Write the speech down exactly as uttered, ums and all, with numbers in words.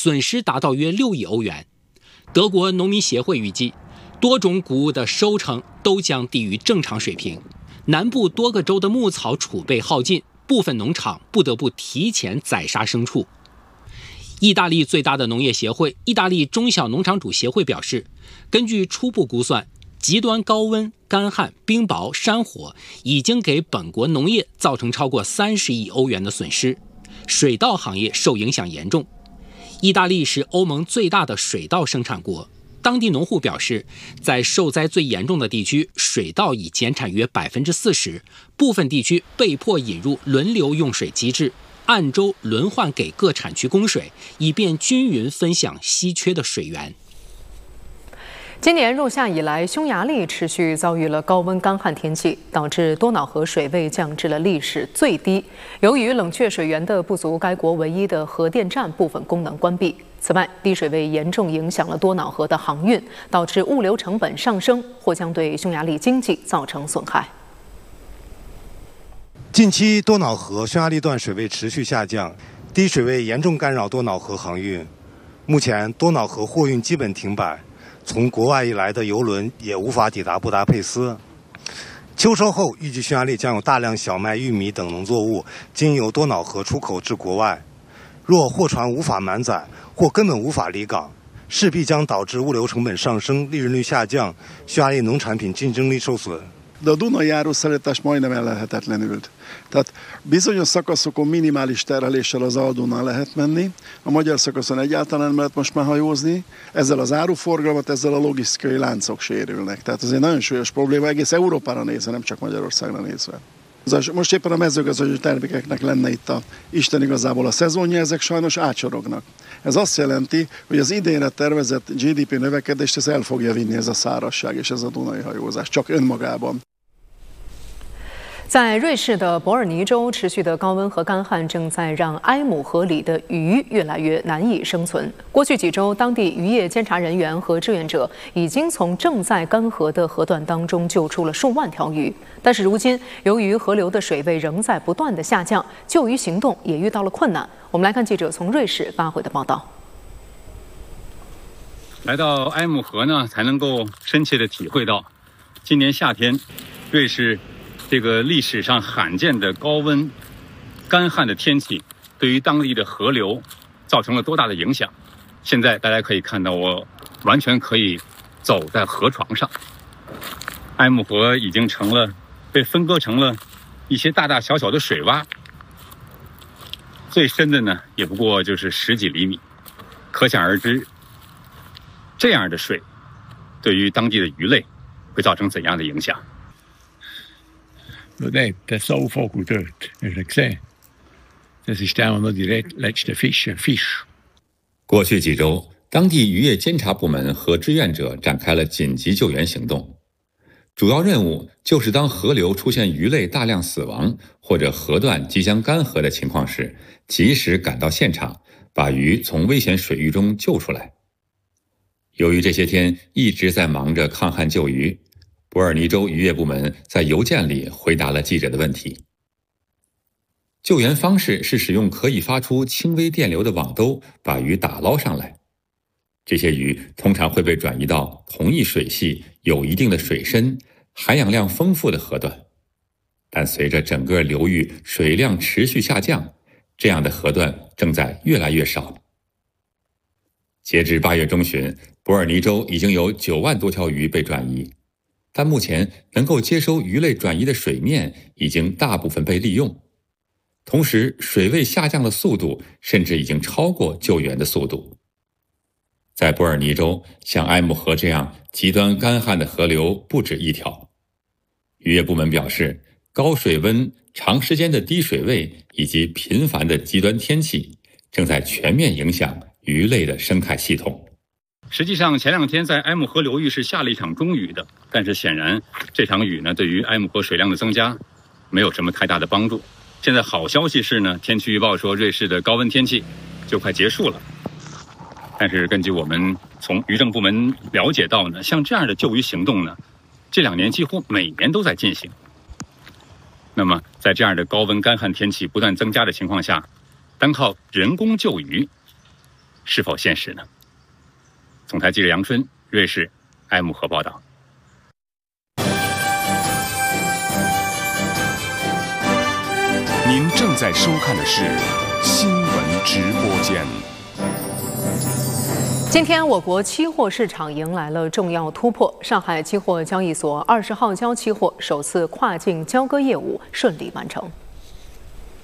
损失达到约六亿欧元。德国农民协会预计，多种谷物的收成都将低于正常水平。南部多个州的牧草储备耗尽，部分农场不得不提前宰杀牲畜。意大利最大的农业协会意大利中小农场主协会表示，根据初步估算，极端高温、干旱、冰雹、山火已经给本国农业造成超过三十亿欧元的损失，水稻行业受影响严重。意大利是欧盟最大的水稻生产国，当地农户表示，在受灾最严重的地区，水稻已减产约百分之四十，部分地区被迫引入轮流用水机制，按周轮换给各产区供水，以便均匀分享稀缺的水源。 今年入夏以来，匈牙利持续遭遇了高温干旱天气，导致多瑙河水位降至了历史最低。由于冷却水源的不足，该国唯一的核电站部分功能关闭。此外，低水位严重影响了多瑙河的航运，导致物流成本上升，或将对匈牙利经济造成损害。 近期多瑙河匈牙利段水位持续下降，低水位严重干扰多瑙河航运。目前，多瑙河货运基本停摆。从国外以来的邮轮也无法抵达布达佩斯。秋收后，预计匈牙利将有大量小麦、玉米等农作物经由多瑙河出口至国外。若货船无法满载，或根本无法离港，势必将导致物流成本上升、利润率下降，匈牙利农产品竞争力受损。 De a Dunai járószállítás majdnem ellehetetlenült. Tehát bizonyos szakaszokon minimális terheléssel az Aldunnal lehet menni, a magyar szakaszon egyáltalán nem lehet most már hajózni, ezzel az áruforgalmat, ezzel a logisztikai láncok sérülnek. Tehát ez egy nagyon súlyos probléma, egész Európára nézve, nem csak Magyarországra nézve. Most éppen a mezőgazdasági termékeknek lenne itt a Isten igazából a szezonja, ezek sajnos átsorognak. Ez azt jelenti, hogy az idénre tervezett G D P növekedést ez el fogja vinni ez a szárazság és ez a Dunai hajózás, csak önmagában. 在瑞士的伯尔尼州，持续的高温和干旱正在让埃姆河里的鱼越来越难以生存。过去几周，当地渔业监察人员和志愿者已经从正在干涸的河段当中救出了数万条鱼，但是如今，由于河流的水位仍在不断的下降，救鱼行动也遇到了困难。我们来看记者从瑞士发回的报道。 来到埃姆河呢，才能够深切的体会到，今年夏天，瑞士这个历史上罕见的高温、干旱的天气，对于当地的河流造成了多大的影响。现在大家可以看到，我完全可以走在河床上。埃姆河已经成了被分割成了一些大大小小的水洼，最深的呢也不过就是十几厘米，可想而知，这样的水对于当地的鱼类会造成怎样的影响。 Det är så fakultört, jag säger. Det systemet är direkt letzte Fische, Fisch. 过去几周，当地渔业监察部门和志愿者展开了紧急救援行动。主要任务就是当河流出现鱼类大量死亡或者河段即将干涸的情况时，及时赶到现场，把鱼从危险水域中救出来。由于这些天一直在忙着抗旱救鱼，伯尔尼州渔业部门在邮件里回答了记者的问题。救援方式是使用可以发出轻微电流的网兜把鱼打捞上来。这些鱼通常会被转移到同一水系、有一定的水深、含氧量丰富的河段。但随着整个流域水量持续下降，这样的河段正在越来越少。截至八月中旬，伯尔尼州已经有九万多条鱼被转移。但目前能够接收鱼类转移的水面已经大部分被利用，同时水位下降的速度甚至已经超过救援的速度。在伯尔尼州，像埃姆河这样极端干旱的河流不止一条。渔业部门表示，高水温、长时间的低水位以及频繁的极端天气正在全面影响鱼类的生态系统。 实际上，前两天在埃姆河流域是下了一场中雨的，但是显然这场雨呢，对于埃姆河水量的增加没有什么太大的帮助。现在好消息是呢，天气预报说瑞士的高温天气就快结束了。但是根据我们从渔政部门了解到呢，像这样的救鱼行动呢，这两年几乎每年都在进行。那么在这样的高温干旱天气不断增加的情况下，单靠人工救鱼是否现实呢？总台记者杨春，瑞士埃姆河报道。 您正在收看的是新闻直播间。 今天，我国期货市场迎来了重要突破。上海期货交易所二十号交期货首次跨境交割业务顺利完成。